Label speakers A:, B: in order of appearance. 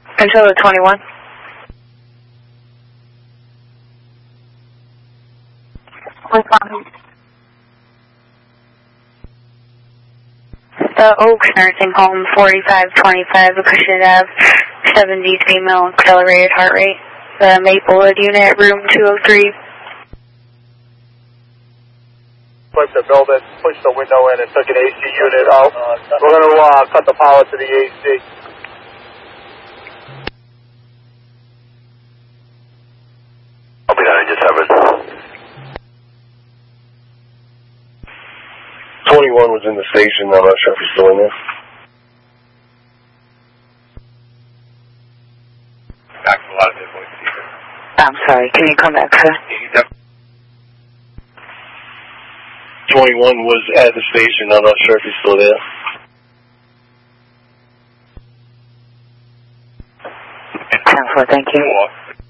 A: Until the 21. The Oaks Nursing Home, 4525 Acushnet Ave, 70 female accelerated heart rate. The Maplewood unit, room 203.
B: Push the building, push the window in and took an AC unit out. We're going to cut the power to the AC.
C: I'll be down in just
D: 21 was in the station. I'm not sure if he's still in there.
C: Back from a lot of different places.
A: I'm sorry, can you come back, sir?
D: 21 was at the station. I'm not sure if he's still there.
A: Thank you.